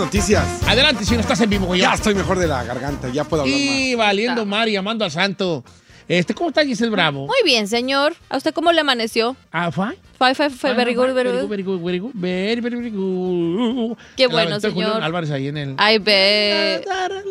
noticias. Adelante, si no estás en vivo, güey. Ya estoy mejor de la garganta, ya puedo hablar más. Y valiendo mar y llamando al santo. ¿Cómo está Giselle Bravo? Muy bien, señor. ¿A usted cómo le amaneció? Fine. Very good. Very good. Qué bueno, señor. Julián Álvarez ahí en el... Ay, ve.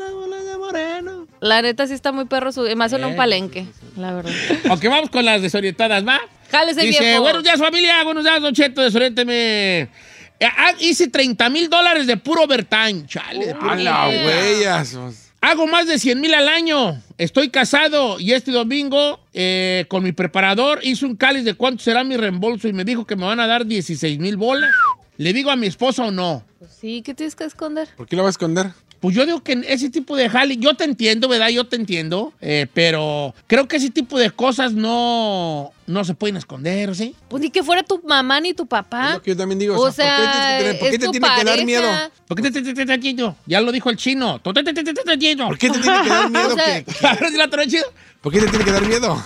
La neta sí está muy perro, más en un palenque, la verdad. Ok, vamos con las desorientadas, ¿va? Jálese, Dice, viejo. buenos días, familia. Buenos días, Don Cheto, desoriénteme. Hice $30,000 de puro overtime. Chale, de puro A la huellas. Hago más de 100,000 al año. Estoy casado y este domingo con mi preparador hice un cáliz de cuánto será mi reembolso y me dijo que me van a dar 16,000 bolas. ¿Le digo a mi esposa o no? Pues sí, ¿qué tienes que esconder? ¿Por qué lo va a esconder? Pues yo digo que ese tipo de jale, yo te entiendo, ¿verdad? Yo te entiendo, pero creo que ese tipo de cosas no se pueden esconder, ¿sí? Pues ni que fuera tu mamá ni tu papá. Es lo que yo también digo. O sea, ¿por qué te es tu tiene que dar pareja. miedo? ¿Por qué te chido? Ya lo dijo el chino. ¿Por qué te tiene que dar miedo? O sea, ¿Ahora sí la trae chido? ¿Por qué te tiene que dar miedo?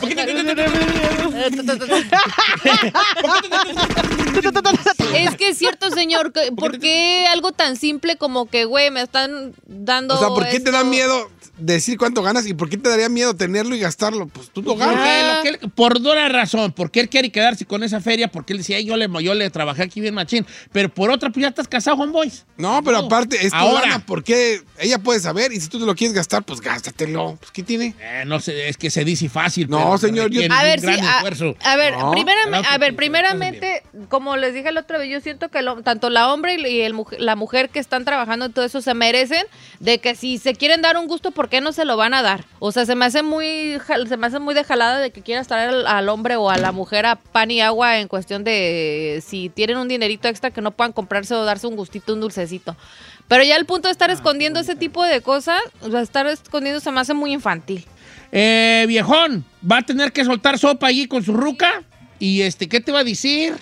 Es que es cierto, señor. ¿Por qué algo tan simple como que, güey, me están dando. O sea, ¿por qué te da esto? miedo decir cuánto ganas y por qué te daría miedo tenerlo y gastarlo? Pues tú lo ganas. Por una razón, porque él quiere quedarse con esa feria, porque él decía, yo le trabajé aquí bien machín, pero por otra, pues ya estás casado, homeboys. No, pero aparte, es tu Ahora. lana, porque ella puede saber y si tú te lo quieres gastar, pues gástatelo. Pues, ¿qué tiene? No sé, es que se dice fácil. No, pero señor, yo- requiere A un ver, sí, gran esfuerzo. a ver, No. primeramente, como les dije la otra vez, yo siento que tanto la hombre y la mujer que están trabajando en todo eso se merecen de que si se quieren dar un gusto, ¿por qué no se lo van a dar? O sea, se me hace muy de jalada de que quieras traer al hombre o a la mujer a pan y agua en cuestión de si tienen un dinerito extra que no puedan comprarse o darse un gustito, un dulcecito. Pero ya el punto de estar escondiendo ese tipo de cosas, o sea, estar escondiendo se me hace muy infantil. Viejón, va a tener que soltar sopa allí con su ruca. Y ¿qué te va a decir?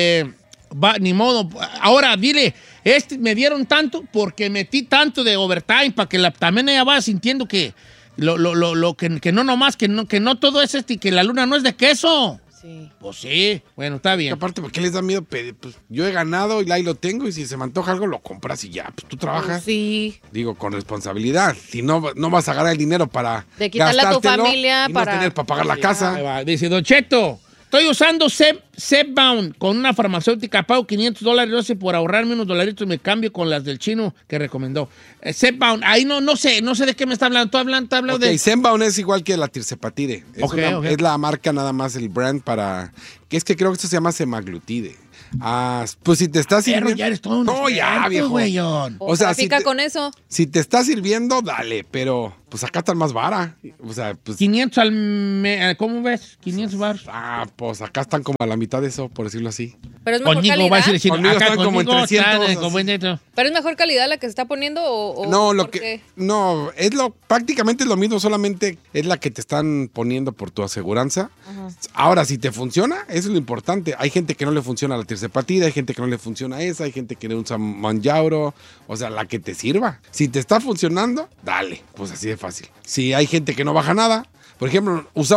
Ni modo. Ahora, dile, me dieron tanto porque metí tanto de overtime para que también ella vaya sintiendo que que no nomás, que no todo es que la luna no es de queso. Sí. Pues sí, bueno, está bien. Aparte, ¿por qué les da miedo pedir? Pues yo he ganado y ahí lo tengo y si se me antoja algo, lo compras y ya. Pues tú trabajas. Sí. Digo, con responsabilidad. Si no vas a agarrar el dinero para De quitarle a tu gastártelo familia y para- no tener para pagar la Ahí casa. va. Dice, Don Cheto, estoy usando Zepbound con una farmacéutica, pago $500, no sé, por ahorrarme unos dolaritos me cambio con las del chino que recomendó. Zepbound, ahí no sé de qué me está hablando. ¿Tú hablando Ok, de...? Zenbaum es igual que la tirzepatide. Ok. Es la marca nada más, el brand para... Que es que creo que esto se llama semaglutide. Pues si te estás Perro, sirviendo... ya eres todo un No, ya, experto, viejo. güeyón. O sea, si pica te- con eso. Si te está sirviendo, dale, pero pues acá están más vara. O sea, pues... 500 al mes, ¿cómo ves? 500 baros. Pues acá están como a la mitad de eso, por decirlo así. Pero es mejor Conmigo, calidad. va a decir, Conmigo acá están como en conmigo 300, están, así. como en esto. Pero es mejor calidad la que se está poniendo o No, ¿por qué? No, prácticamente es lo mismo, solamente es la que te están poniendo por tu aseguranza. Ahora, si te funciona, eso es lo importante. Hay gente que no le funciona la tirzepatida, hay gente que no le funciona esa, hay gente que no usa manjauro, o sea, la que te sirva. Si te está funcionando, dale, pues así de fácil. Si hay gente que no baja nada, por ejemplo, usamos